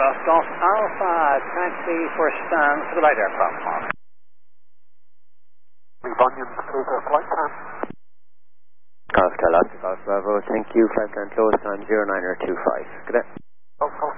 Golf Alpha 20 for stand for the light aircraft mark. Bunyan, close our flight time. Golf Bravo, thank you, flight plan close time 0925. Good day. Golf